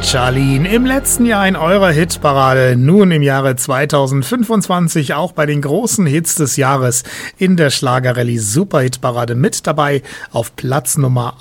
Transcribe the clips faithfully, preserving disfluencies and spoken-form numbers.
Charlene, im letzten Jahr in eurer Hitparade, nun im Jahre zweitausendfünfundzwanzig auch bei den großen Hits des Jahres in der Schlagerrallye Superhitparade mit dabei auf Platz Nummer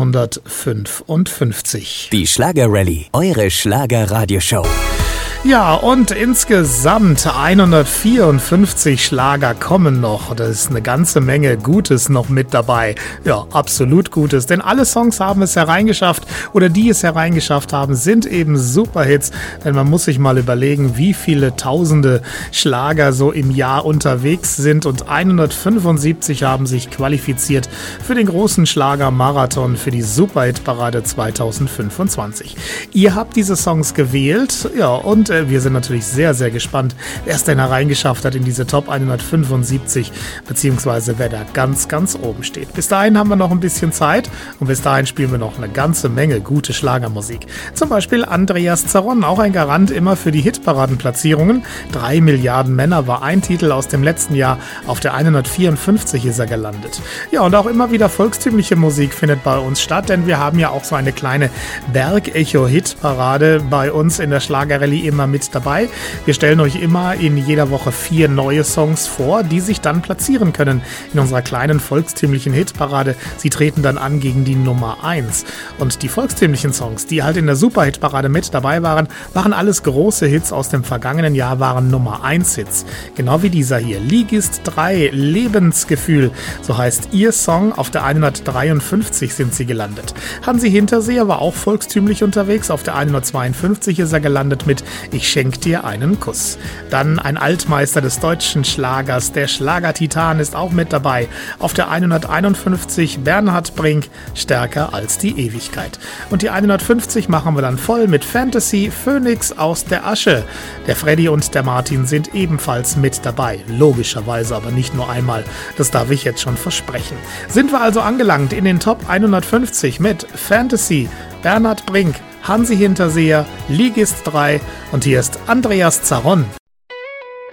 hundertfünfundfünfzig. Die Schlagerrallye, eure Schlagerradioshow. Ja, und insgesamt hundertvierundfünfzig Schlager kommen noch. Das ist eine ganze Menge Gutes noch mit dabei. Ja, absolut Gutes, denn alle Songs haben es hereingeschafft oder die es hereingeschafft haben, sind eben Superhits. Denn man muss sich mal überlegen, wie viele tausende Schlager so im Jahr unterwegs sind und hundertfünfundsiebzig haben sich qualifiziert für den großen Schlagermarathon für die Superhitparade zweitausendfünfundzwanzig. Ihr habt diese Songs gewählt, ja, und wir sind natürlich sehr, sehr gespannt, wer es denn hereingeschafft hat in diese Top hundertfünfundsiebzig, beziehungsweise wer da ganz, ganz oben steht. Bis dahin haben wir noch ein bisschen Zeit und bis dahin spielen wir noch eine ganze Menge gute Schlagermusik. Zum Beispiel Andreas Zaron, auch ein Garant immer für die Hitparadenplatzierungen. Drei Milliarden Männer war ein Titel aus dem letzten Jahr, auf der hundertvierundfünfzig ist er gelandet. Ja, und auch immer wieder volkstümliche Musik findet bei uns statt, denn wir haben ja auch so eine kleine Bergecho-Hitparade bei uns in der Schlagerrallye immer mit dabei. Wir stellen euch immer in jeder Woche vier neue Songs vor, die sich dann platzieren können in unserer kleinen volkstümlichen Hitparade. Sie treten dann an gegen die Nummer eins. Und die volkstümlichen Songs, die halt in der Superhitparade mit dabei waren, waren alles große Hits aus dem vergangenen Jahr, waren Nummer eins Hits. Genau wie dieser hier. Ligist drei, Lebensgefühl, so heißt ihr Song. Auf der hundertdreiundfünfzig sind sie gelandet. Hansi Hinterseher war auch volkstümlich unterwegs. Auf der hundertzweiundfünfzig ist er gelandet mit Ich schenk dir einen Kuss. Dann ein Altmeister des deutschen Schlagers, der Schlagertitan ist auch mit dabei. Auf der hunderteinundfünfzig Bernhard Brink, Stärker als die Ewigkeit. Und die hundertfünfzig machen wir dann voll mit Fantasy, Phönix aus der Asche. Der Freddy und der Martin sind ebenfalls mit dabei. Logischerweise aber nicht nur einmal, das darf ich jetzt schon versprechen. Sind wir also angelangt in den Top hundertfünfzig mit Fantasy, Bernhard Brink, Hansi Hinterseher, Ligist drei und hier ist Andreas Zaron